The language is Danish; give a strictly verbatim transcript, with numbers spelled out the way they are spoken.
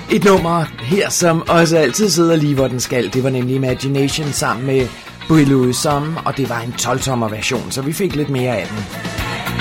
Et nummer her, som også altid sidder lige, hvor den skal. Det var nemlig Imagination sammen med Bouilloux, og det var en tolv tommer version, så vi fik lidt mere af den.